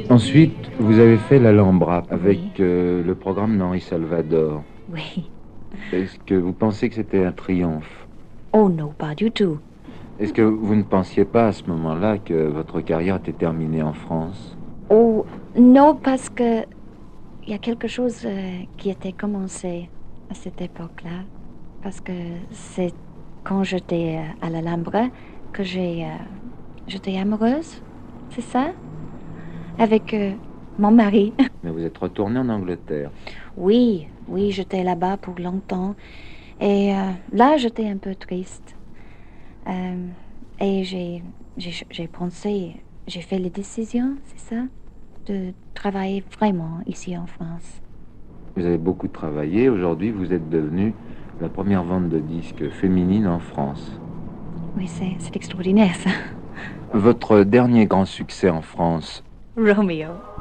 Ensuite, vous avez fait l'Alhambra avec Oui. le programme d'Henri Salvador. Oui. Est-ce que vous pensez que c'était un triomphe? Oh non, pas du tout. Est-ce que vous ne pensiez pas à ce moment-là que votre carrière était terminée en France? Oh non, parce que il y a quelque chose qui était commencé à cette époque-là. Parce que c'est quand j'étais à l'Alhambra que j'étais amoureuse, c'est ça? Avec mon mari. Mais vous êtes retourné en Angleterre. Oui, oui, j'étais là-bas pour longtemps. Et là, j'étais un peu triste. Euh, et j'ai pensé, j'ai fait la décision, c'est ça, de travailler vraiment ici en France. Vous avez beaucoup travaillé. Aujourd'hui, vous êtes devenue la première vente de disques féminine en France. Oui, c'est extraordinaire ça. Votre dernier grand succès en France, Romeo.